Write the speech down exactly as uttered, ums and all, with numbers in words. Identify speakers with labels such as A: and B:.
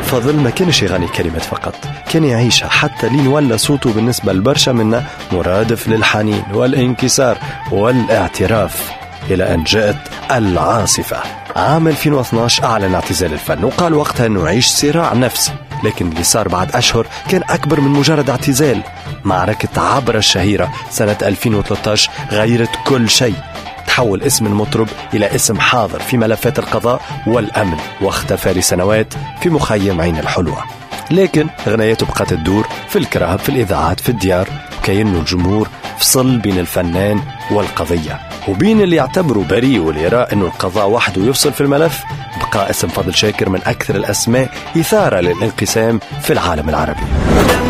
A: فضل ما كانش يغني كلمات فقط، كان يعيشها حتى لين ولا صوته بالنسبة لبرشا منا مرادف للحنين والانكسار والاعتراف، إلى أن جاءت العاصفة. عام ألفين واثناشر أعلن اعتزال الفن، وقال وقتها أنه يعيش صراع نفسي، لكن اللي صار بعد أشهر كان أكبر من مجرد اعتزال. معركة عبرة الشهيرة سنة ألفين وثلاثة عشر غيرت كل شيء، تحول اسم المطرب إلى اسم حاضر في ملفات القضاء والأمن، واختفى لسنوات في مخيم عين الحلوة. لكن غنايته بقت تدور في الكراب، في الإذاعات، في الديار، كأنه الجمهور فصل بين الفنان والقضية، وبين اللي يعتبروا بريء واللي يرى أنه القضاء وحده يفصل في الملف. بقى اسم فضل شاكر من أكثر الأسماء إثارة للانقسام في العالم العربي.